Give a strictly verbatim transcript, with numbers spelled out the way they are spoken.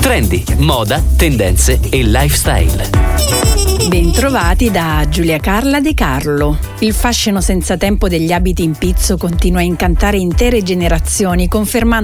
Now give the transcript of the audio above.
Trendi, moda, tendenze e lifestyle. Bentrovati da Giulia Carla De Carlo. Il fascino senza tempo degli abiti in pizzo continua a incantare intere generazioni, confermando